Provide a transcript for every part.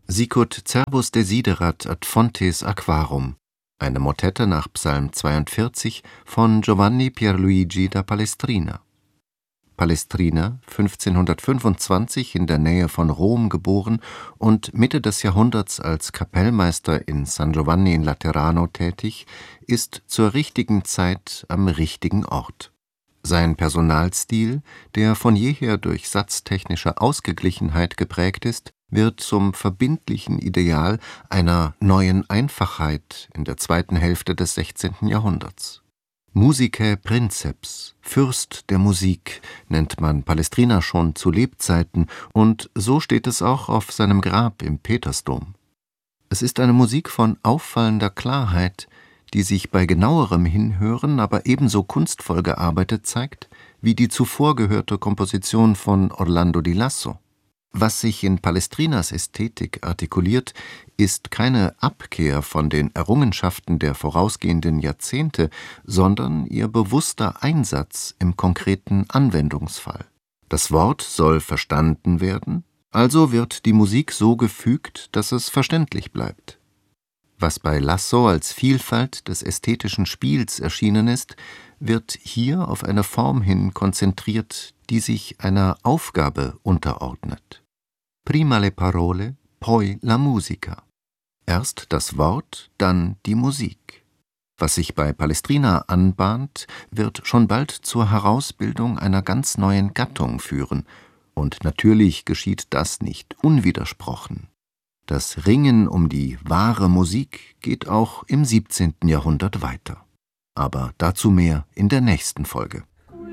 Sicut Cervus desiderat ad fontes aquarum, eine Motette nach Psalm 42 von Giovanni Pierluigi da Palestrina. Palestrina, 1525 in der Nähe von Rom geboren und Mitte des Jahrhunderts als Kapellmeister in San Giovanni in Laterano tätig, ist zur richtigen Zeit am richtigen Ort. Sein Personalstil, der von jeher durch satztechnische Ausgeglichenheit geprägt ist, wird zum verbindlichen Ideal einer neuen Einfachheit in der zweiten Hälfte des 16. Jahrhunderts. Musicae princeps, Fürst der Musik, nennt man Palestrina schon zu Lebzeiten, und so steht es auch auf seinem Grab im Petersdom. Es ist eine Musik von auffallender Klarheit, die sich bei genauerem Hinhören aber ebenso kunstvoll gearbeitet zeigt, wie die zuvor gehörte Komposition von Orlando di Lasso. Was sich in Palestrinas Ästhetik artikuliert, ist keine Abkehr von den Errungenschaften der vorausgehenden Jahrzehnte, sondern ihr bewusster Einsatz im konkreten Anwendungsfall. Das Wort soll verstanden werden, also wird die Musik so gefügt, dass es verständlich bleibt. Was bei Lasso als Vielfalt des ästhetischen Spiels erschienen ist, wird hier auf eine Form hin konzentriert, die sich einer Aufgabe unterordnet. Prima le parole, poi la musica. Erst das Wort, dann die Musik. Was sich bei Palestrina anbahnt, wird schon bald zur Herausbildung einer ganz neuen Gattung führen, und natürlich geschieht das nicht unwidersprochen. Das Ringen um die wahre Musik geht auch im 17. Jahrhundert weiter. Aber dazu mehr in der nächsten Folge.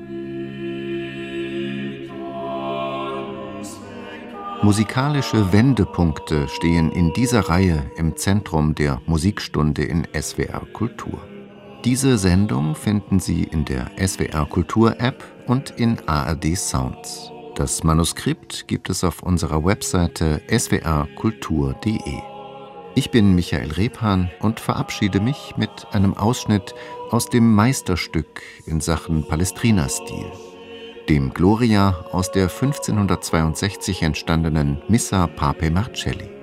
Musikalische Wendepunkte stehen in dieser Reihe im Zentrum der Musikstunde in SWR Kultur. Diese Sendung finden Sie in der SWR Kultur App und in ARD Sounds. Das Manuskript gibt es auf unserer Webseite swrkultur.de. Ich bin Michael Rebhahn und verabschiede mich mit einem Ausschnitt aus dem Meisterstück in Sachen Palestrina-Stil, dem Gloria aus der 1562 entstandenen Missa Papae Marcelli.